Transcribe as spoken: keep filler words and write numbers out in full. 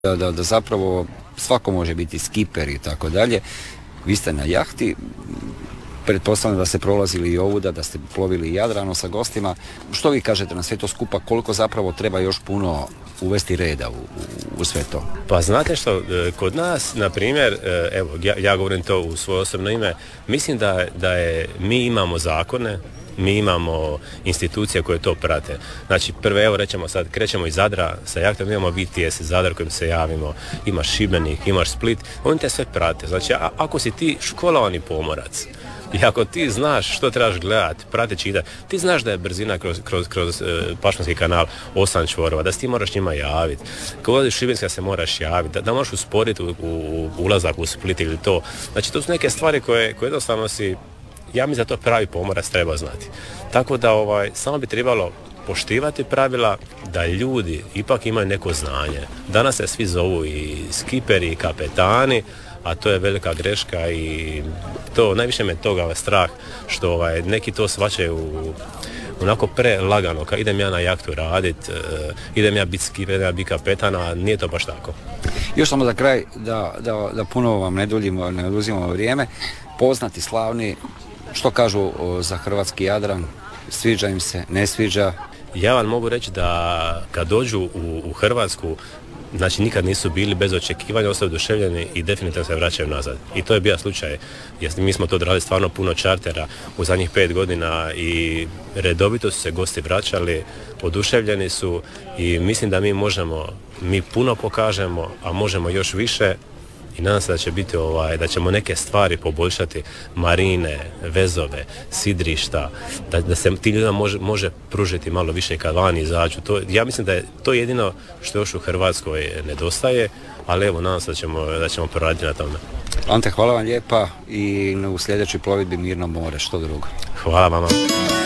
Da, da, da zapravo svako može biti skiper i tako dalje. Vi ste na jahti, pretpostavljam da ste prolazili i ovuda, da ste plovili Jadranom sa gostima. Što vi kažete na sve to skupa, koliko zapravo treba još puno uvesti reda u, u, u sve to? Pa znate što, kod nas, na primjer, evo, ja, ja govorim to u svoje osobno ime, mislim da, da je, mi imamo zakone, mi imamo institucije koje to prate. Znači, prve, evo rećemo sad, krećemo iz Zadra sa jahtom, imamo B T S Zadar kojim se javimo, imaš Šibenik, imaš Split, oni te sve prate. Znači, a, ako si ti školovani pomorac, i ako ti znaš što trebaš gledati, prateći ide, ti znaš da je brzina kroz, kroz, kroz e, Pašmanski kanal osam čvorova, da si ti moraš njima javiti. Kad odiš Šibenska se moraš javiti, da, da možeš usporiti u, u, u ulazak u Split ili to. Znači, to su neke stvari koje, koje jednostavno si, ja mislim da to pravi pomorac treba znati. Tako da ovaj, samo bi trebalo poštivati pravila, da ljudi ipak imaju neko znanje. Danas se svi zovu i skiperi i kapetani, a to je velika greška i to najviše me toga ovaj, strah što ovaj, neki to shvaćaju onako prelagano, kad idem ja na jahtu radit, uh, idem ja biti skiper, idem ja biti kapetan, a nije to baš tako. Još samo za kraj, da, da, da puno vam ne duljimo, ne oduzimamo vrijeme, poznati, slavni, što kažu o, za hrvatski Jadran, sviđa im se, ne sviđa? Ja vam mogu reći da kad dođu u, u Hrvatsku, znači nikad nisu bili bez očekivanja, ostaju oduševljeni i definitivno se vraćaju nazad. I to je bio slučaj, jer mi smo to odradili stvarno puno čartera u zadnjih pet godina i redovito su se gosti vraćali, oduševljeni su i mislim da mi možemo, mi puno pokažemo, a možemo još više. I nadam se da će biti ovaj, da ćemo neke stvari poboljšati, marine, vezove, sidrišta, da, da se ti ljudima može, može pružiti malo više kad vani izađu. To, ja mislim da je to jedino što još u Hrvatskoj nedostaje, ali evo nadam se da ćemo, da ćemo poraditi na tome. Ante, hvala vam lijepa i u sljedećoj plovidbi mirno more, što drugo. Hvala vama.